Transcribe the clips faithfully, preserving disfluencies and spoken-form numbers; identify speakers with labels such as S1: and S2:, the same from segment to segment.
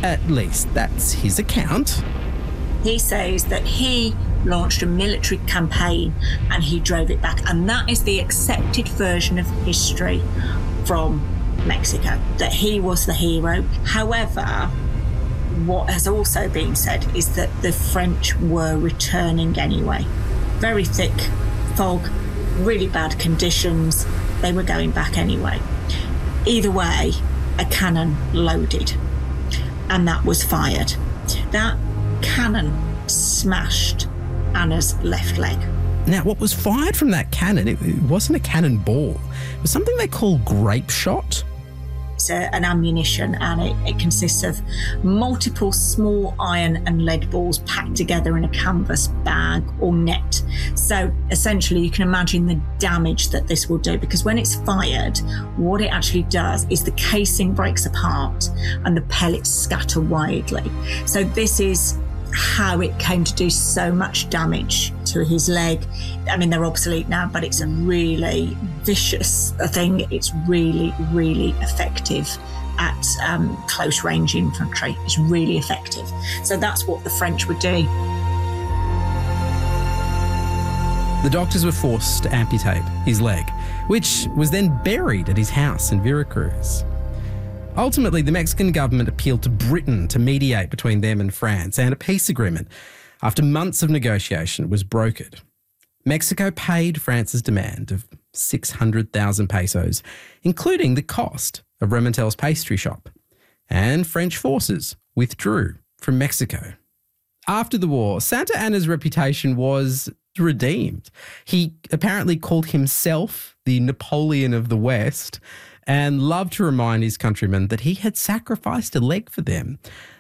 S1: At least that's his account.
S2: He says that he launched a military campaign and he drove it back. And that is the accepted version of history from Mexico, that he was the hero. However, what has also been said is that the French were returning anyway. Very thick fog, really bad conditions. They were going back anyway. Either way, a cannon loaded and that was fired. That cannon smashed Anna's left leg.
S1: Now, what was fired from that cannon, it, it wasn't a cannonball. It was something they call grape shot.
S2: It's a, an ammunition, and it, it consists of multiple small iron and lead balls packed together in a canvas bag or net. So essentially, you can imagine the damage that this will do, because when it's fired, what it actually does is the casing breaks apart and the pellets scatter widely. So this is how it came to do so much damage to his leg. I mean, they're obsolete now, but it's a really vicious thing. It's really, really effective at um, close range infantry. It's really effective. So that's what the French would do.
S1: The doctors were forced to amputate his leg, which was then buried at his house in Veracruz. Ultimately, the Mexican government appealed to Britain to mediate between them and France, and a peace agreement, after months of negotiation, was brokered. Mexico paid France's demand of six hundred thousand pesos, including the cost of Rementel's pastry shop, and French forces withdrew from Mexico. After the war, Santa Anna's reputation was redeemed. He apparently called himself the Napoleon of the West, and loved to remind his countrymen that he had sacrificed a leg for them.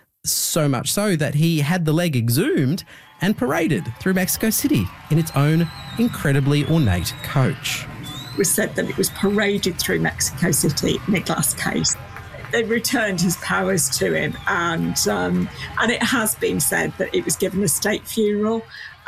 S1: So much so that he had the leg exhumed and paraded through Mexico City in its own incredibly ornate coach.
S2: It was said that it was paraded through Mexico City in a glass case. They returned his powers to him, and um, and it has been said that it was given a state funeral.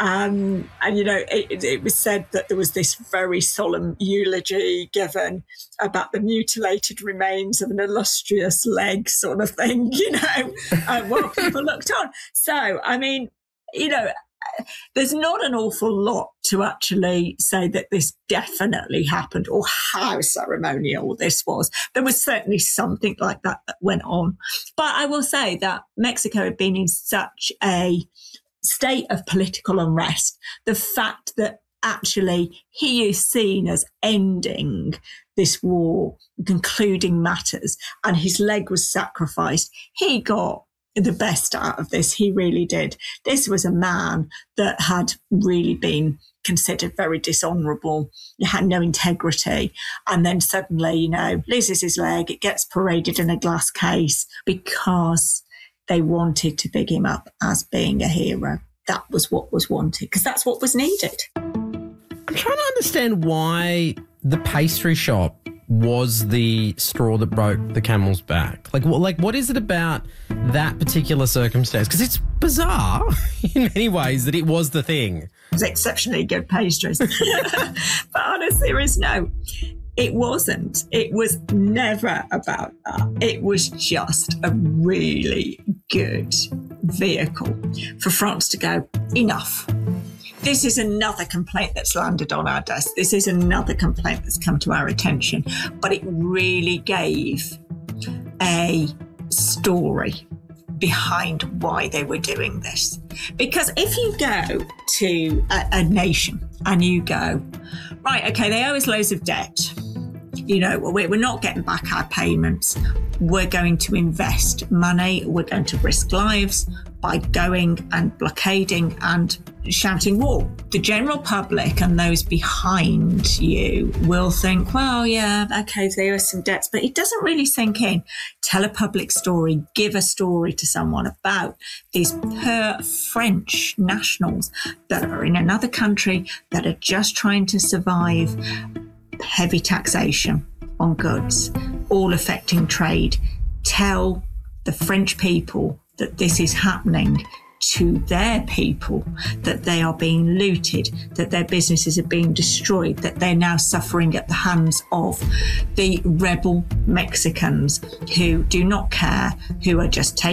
S2: Um, and, you know, it, it was said that there was this very solemn eulogy given about the mutilated remains of an illustrious leg sort of thing, you know, uh, while people looked on. So, I mean, you know, there's not an awful lot to actually say that this definitely happened or how ceremonial this was. There was certainly something like that that went on. But I will say that Mexico had been in such a state of political unrest. The fact that actually he is seen as ending this war, concluding matters, and his leg was sacrificed, he got the best out of this. He really did. This was a man that had really been considered very dishonourable, had no integrity, and then suddenly, you know, loses his leg, it gets paraded in a glass case because they wanted to big him up as being a hero. That was what was wanted, because that's what was needed.
S1: I'm trying to understand why the pastry shop was the straw that broke the camel's back. Like, what, like, what is it about that particular circumstance? Because it's bizarre in many ways that it was the thing.
S2: It was exceptionally good pastries. But on a serious note, it wasn't. It was never about that. It was just a really good vehicle for France to go, enough. This is another complaint that's landed on our desk. This is another complaint that's come to our attention. But it really gave a story behind why they were doing this. Because if you go to a, a nation and you go, right, okay, they owe us loads of debt. You know, we're not getting back our payments. We're going to invest money. We're going to risk lives by going and blockading and shouting war. The general public and those behind you will think, well, yeah, okay, there are some debts, but it doesn't really sink in. Tell a public story, give a story to someone about these poor French nationals that are in another country that are just trying to survive. Heavy taxation on goods, all affecting trade. Tell the French people that this is happening to their people, that they are being looted, that their businesses are being destroyed, that they're now suffering at the hands of the rebel Mexicans who do not care, who are just taking